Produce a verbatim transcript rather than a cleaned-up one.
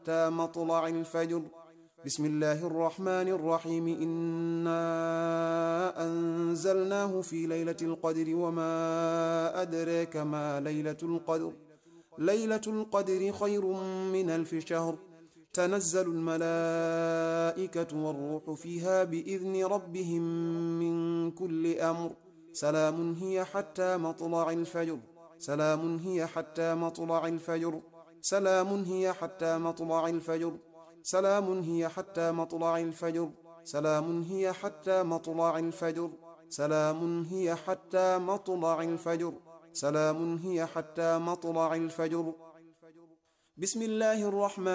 حتى مطلع الفجر. بسم الله الرحمن الرحيم. إنا أنزلناه في ليلة القدر وما أدراك ما ليلة القدر. ليلة القدر خير من ألف شهر. تنزل الملائكة والروح فيها بإذن ربهم من كل أمر. سلام هي حتى مطلع الفجر. سلام هي حتى مطلع الفجر. سلام هي حتى مطلع الفجر. سلام هي حتى مطلع الفجر. سلام هي حتى مطلع الفجر. سلام هي حتى مطلع الفجر. سلام هي حتى مطلع الفجر. بسم الله الرحمن